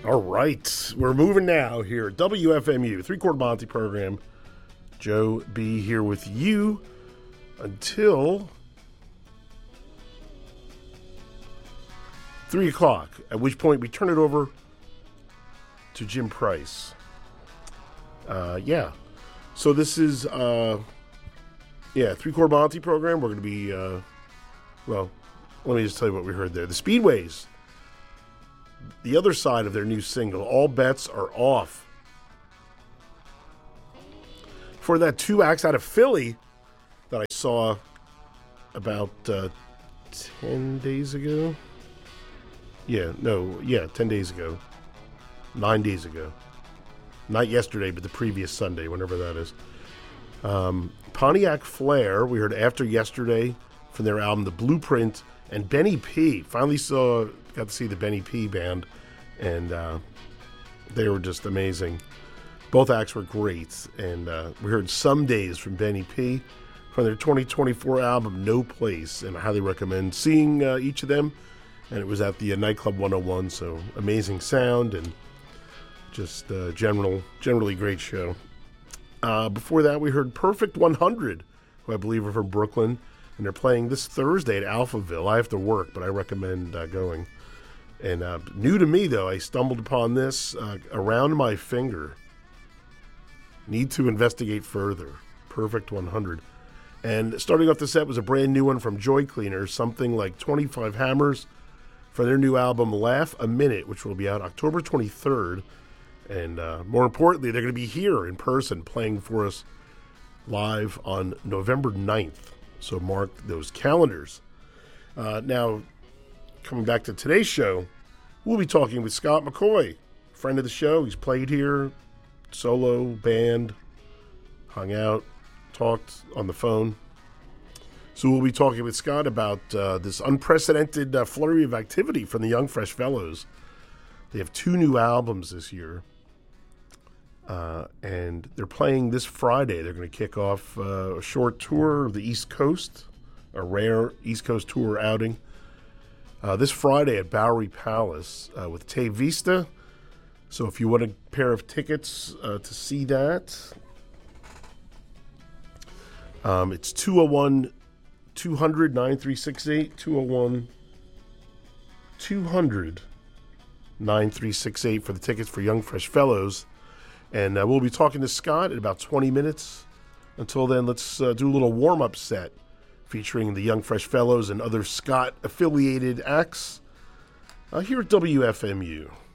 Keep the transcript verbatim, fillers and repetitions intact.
All right, we're moving now here at W F M U, Three-Chord Monty program. Joe B here with you until three o'clock, at which point we turn it over to Jim Price. Uh, yeah, so this is, uh, yeah, Three-Chord Monty program. We're going to be, uh, well, let me just tell you what we heard there. The Speedways, the other side of their new single, All Bets Are Off. For that two acts out of Philly that I saw about uh, ten days ago. Yeah, no, yeah, ten days ago. Nine days ago. Not yesterday, but the previous Sunday, whenever that is. Um, Pontiac Flair, we heard After Yesterday from their album The Blueprint, and Benny P. Finally saw, got to see the Benny P band, and uh, they were just amazing. Both acts were great, and uh, we heard Some Days from Benny P. from their twenty twenty-four album No Place, and I highly recommend seeing uh, each of them. And it was at the uh, Nightclub one oh one, so amazing sound and just uh, general, generally great show. Uh, before that, we heard Perfect one hundred, who I believe are from Brooklyn, and they're playing this Thursday at Alphaville. I have to work, but I recommend uh, going. And uh, new to me, though, I stumbled upon this, uh, Around My Finger. Need to investigate further. Perfect one hundred. And starting off the set was a brand new one from Joy Cleaners, something like twenty-five Hammers, for their new album Laugh a Minute, which will be out October twenty-third. And uh, more importantly, they're going to be here in person playing for us live on November ninth. So mark those calendars. Uh, now, coming back to today's show, we'll be talking with Scott McCoy, friend of the show. He's played here, solo, band, hung out, talked on the phone. So we'll be talking with Scott about uh, this unprecedented uh, flurry of activity from the Young Fresh Fellows. They have two new albums this year, uh, and they're playing this Friday. They're going to kick off uh, a short tour of the East Coast, a rare East Coast tour outing, uh, this Friday at Bowery Palace uh, with Tay Vista. So if you want a pair of tickets uh, to see that, um, it's two oh one two hundred nine three six eight, two oh one two hundred nine three six eight for the tickets for Young Fresh Fellows. And uh, we'll be talking to Scott in about twenty minutes. Until then, let's uh, do a little warm-up set featuring the Young Fresh Fellows and other Scott-affiliated acts uh, here at W F M U.